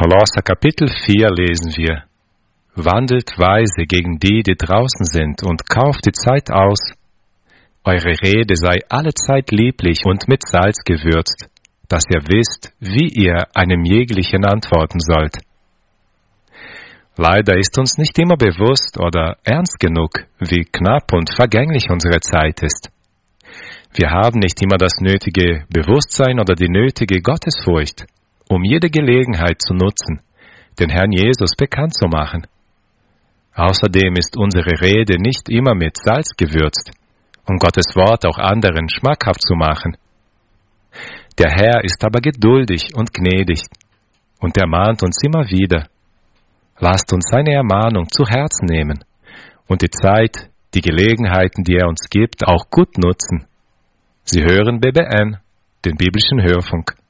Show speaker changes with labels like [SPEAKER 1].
[SPEAKER 1] Kolosser Kapitel 4 lesen wir: Wandelt weise gegen die, die draußen sind, und kauft die Zeit aus. Eure Rede sei allezeit lieblich und mit Salz gewürzt, dass ihr wisst, wie ihr einem jeglichen antworten sollt. Leider ist uns nicht immer bewusst oder ernst genug, wie knapp und vergänglich unsere Zeit ist. Wir haben nicht immer das nötige Bewusstsein oder die nötige Gottesfurcht, um jede Gelegenheit zu nutzen, den Herrn Jesus bekannt zu machen. Außerdem ist unsere Rede nicht immer mit Salz gewürzt, um Gottes Wort auch anderen schmackhaft zu machen. Der Herr ist aber geduldig und gnädig und ermahnt uns immer wieder. Lasst uns seine Ermahnung zu Herzen nehmen und die Zeit, die Gelegenheiten, die er uns gibt, auch gut nutzen. Sie hören BBN, den biblischen Hörfunk.